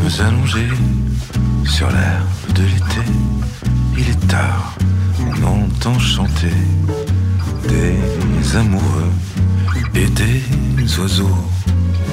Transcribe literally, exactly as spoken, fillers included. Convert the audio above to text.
cheveux allongés sur l'air de l'été. Il est tard, on entend chanter des amoureux et des oiseaux